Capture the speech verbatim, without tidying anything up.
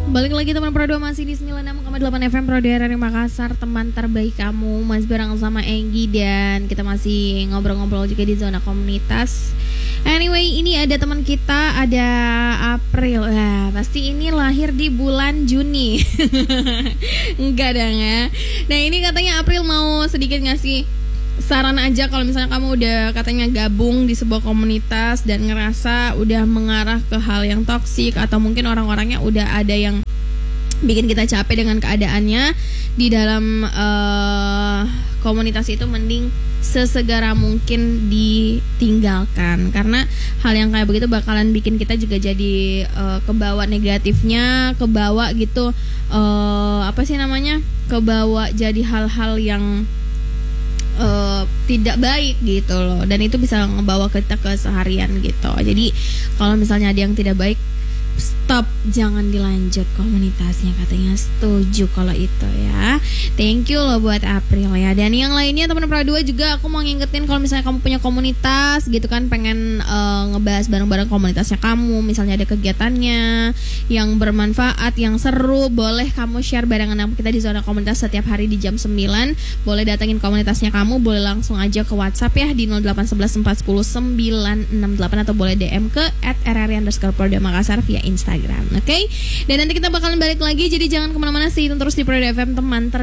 Balik lagi teman Pro dua masih di sembilan puluh enam koma delapan F M Pro dua R R I Makassar, teman terbaik kamu. Masih bareng sama Enggi dan kita masih ngobrol-ngobrol juga di zona komunitas. Anyway, ini ada teman kita, ada April. Nah, pasti ini lahir di bulan Juni. Enggak dong ya. Nah, ini katanya April mau sedikit ngasih saran aja kalau misalnya kamu udah katanya gabung di sebuah komunitas dan ngerasa udah mengarah ke hal yang toksik, atau mungkin orang-orangnya udah ada yang bikin kita capek dengan keadaannya di dalam uh, komunitas itu, mending sesegera mungkin ditinggalkan, karena hal yang kayak begitu bakalan bikin kita juga jadi uh, kebawa negatifnya, kebawa gitu uh, apa sih namanya, kebawa jadi hal-hal yang Uh, tidak baik gitu loh, dan itu bisa ngebawa kita ke seharian gitu. Jadi kalau misalnya ada yang tidak baik, stop, jangan dilanjut komunitasnya, katanya setuju kalau itu ya. Thank you loh buat April ya. Dan yang lainnya teman Pro dua juga aku mau ngingetin, kalau misalnya kamu punya komunitas gitu kan, pengen uh, ngebahas bareng-bareng komunitasnya kamu, misalnya ada kegiatannya yang bermanfaat, yang seru, boleh kamu share barengan sama kita di zona komunitas setiap hari di jam sembilan. Boleh datengin komunitasnya kamu, boleh langsung aja ke WhatsApp ya di nol delapan satu satu empat nol sembilan enam delapan, atau boleh D M ke at r r i underscore pro dua Makassar via Instagram, oke? Okay? Dan nanti kita bakalan balik lagi, jadi jangan kemana-mana sih, terus di Pro dua F M teman ter